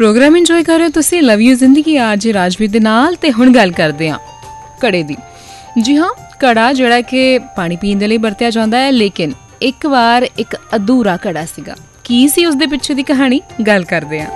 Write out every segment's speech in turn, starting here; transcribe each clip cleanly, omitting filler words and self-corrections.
Programme enjoy कर रहे हो तुसीं लव यू जिंदगी आज राजवीर दे नाल ते हुण गल करदे हां घड़े दी। जी हाँ, घड़ा जिहड़ा कि पानी पीण दे लई वरतिया जांदा है, लेकिन एक वार एक अधूरा घड़ा सीगा। की सी उस दे पिछे दी कहानी, गल करदे हां।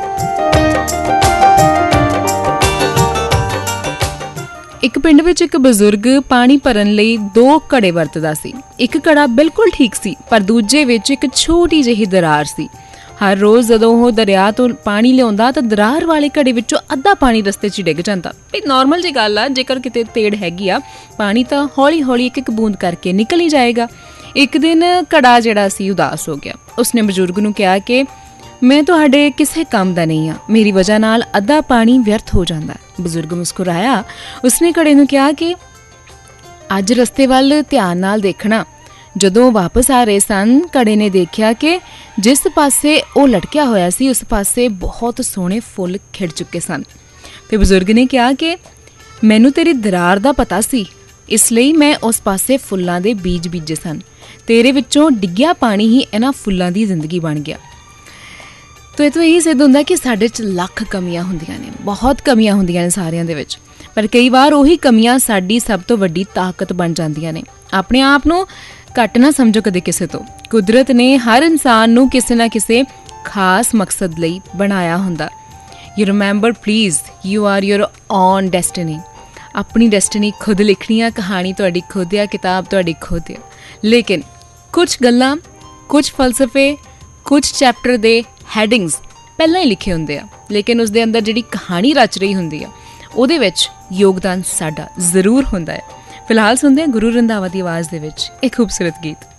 एक पिंड विच एक बजुर्ग पानी भरन लई 2 घड़े वरतदा सी। एक घड़ा बिल्कुल ठीक सी, पर दूजे विच एक छोटी जिही दरार सी। हर रोज़ जदों ਉਹ ਦਰਿਆ ਤੋਂ ਪਾਣੀ ਲਿਆਉਂਦਾ ਤਾਂ ਦਰਾਰ ਵਾਲੇ ਘੜੇ ਵਿੱਚੋਂ ਅੱਧਾ ਪਾਣੀ ਰਸਤੇ 'ਚ ਡਿੱਗ ਜਾਂਦਾ। ਵੀ ਨੋਰਮਲ ਜੀ ਗੱਲ ਆ, ਜੇਕਰ ਕਿਤੇ ਤੇੜ ਹੈਗੀ ਆ ਪਾਣੀ ਤਾਂ ਹੌਲੀ ਹੌਲੀ ਇੱਕ ਇੱਕ ਬੂੰਦ ਕਰਕੇ ਨਿਕਲ ਹੀ ਜਾਏਗਾ। ਇੱਕ ਦਿਨ ਘੜਾ ਜਿਹੜਾ ਸੀ ਉਦਾਸ ਹੋ ਗਿਆ। ਉਸਨੇ ਬਜ਼ੁਰਗ ਨੂੰ ਕਿਹਾ ਕਿ ਮੈਂ ਤੁਹਾਡੇ ਕਿਸੇ ਕੰਮ ਦਾ ਨਹੀਂ ਆ, ਮੇਰੀ ਵਜ੍ਹਾ ਨਾਲ ਅੱਧਾ ਪਾਣੀ ਵਿਅਰਥ ਹੋ ਜਾਂਦਾ। ਬਜ਼ੁਰਗ ਮੁਸਕਰਾਇਆ। ਉਸਨੇ ਘੜੇ ਨੂੰ ਕਿਹਾ ਕਿ ਅੱਜ ਰਸਤੇ ਵੱਲ ਧਿਆਨ ਨਾਲ ਦੇਖਣਾ। ਜਦੋਂ ਵਾਪਸ ਆ ਰਹੇ ਸਨ, ਘੜੇ ਨੇ ਦੇਖਿਆ ਕਿ ਜਿਸ ਪਾਸੇ ਉਹ ਲਟਕਿਆ ਹੋਇਆ ਸੀ ਉਸ ਪਾਸੇ ਬਹੁਤ ਸੋਹਣੇ ਫੁੱਲ ਖਿੜ ਚੁੱਕੇ ਸਨ। ਤੇ ਬਜ਼ੁਰਗ ਨੇ ਕਿਹਾ ਕਿ ਮੈਨੂੰ ਤੇਰੀ ਦਰਾਰ ਦਾ ਪਤਾ ਸੀ, ਇਸ ਲਈ ਮੈਂ ਉਸ ਪਾਸੇ ਫੁੱਲਾਂ ਦੇ ਬੀਜ ਬੀਜੇ ਸਨ। ਤੇਰੇ ਵਿੱਚੋਂ ਡਿੱਗਿਆ ਪਾਣੀ ਹੀ ਇਹਨਾਂ ਫੁੱਲਾਂ ਦੀ ਜ਼ਿੰਦਗੀ ਬਣ ਗਿਆ। ਤੋ ਇਹ ਤੋਂ ਇਹੀ ਸਿੱਧ ਹੁੰਦਾ ਕਿ ਸਾਡੇ 'ਚ ਲੱਖ ਕਮੀਆਂ ਹੁੰਦੀਆਂ ਨੇ, ਬਹੁਤ ਕਮੀਆਂ ਹੁੰਦੀਆਂ ਨੇ ਸਾਰਿਆਂ ਦੇ ਵਿੱਚ, ਪਰ ਕਈ ਵਾਰ ਉਹੀ ਕਮੀਆਂ ਸਾਡੀ ਸਭ ਤੋਂ ਵੱਡੀ ਤਾਕਤ ਬਣ ਜਾਂਦੀਆਂ ਨੇ। ਆਪਣੇ ਆਪ ਨੂੰ ਘੱਟ ਨਾ ਸਮਝੋ ਕਦੇ ਕਿਸੇ ਤੋਂ। ਕੁਦਰਤ ਨੇ ਹਰ ਇਨਸਾਨ ਨੂੰ ਕਿਸੇ ਨਾ ਕਿਸੇ ਖਾਸ ਮਕਸਦ ਲਈ ਬਣਾਇਆ ਹੁੰਦਾ। You remember please, you are your own destiny. ਆਪਣੀ ਡੈਸਟੀਨੀ ਖੁਦ ਲਿਖਣੀ ਆ, ਕਹਾਣੀ ਤੁਹਾਡੀ ਖੁਦ ਆ, ਕਿਤਾਬ ਤੁਹਾਡੀ ਖੁਦ ਆ। ਲੇਕਿਨ ਕੁਛ ਗੱਲਾਂ, ਕੁਛ ਫਲਸਫੇ, ਕੁਛ ਚੈਪਟਰ ਦੇ ਹੈਡਿੰਗਸ ਪਹਿਲਾਂ ਹੀ ਲਿਖੇ ਹੁੰਦੇ ਆ, ਲੇਕਿਨ ਉਸ ਦੇ ਅੰਦਰ ਜਿਹੜੀ ਕਹਾਣੀ ਰਚ ਰਹੀ ਹੁੰਦੀ ਆ ਉਹਦੇ ਵਿੱਚ ਯੋਗਦਾਨ ਸਾਡਾ ਜ਼ਰੂਰ ਹੁੰਦਾ ਹੈ। ਫਿਲਹਾਲ ਸੁਣਦੇ ਹਾਂ ਗੁਰੂ ਰੰਧਾਵਾ ਦੀ ਆਵਾਜ਼ ਦੇ ਵਿੱਚ ਇੱਕ ਖੂਬਸੂਰਤ ਗੀਤ।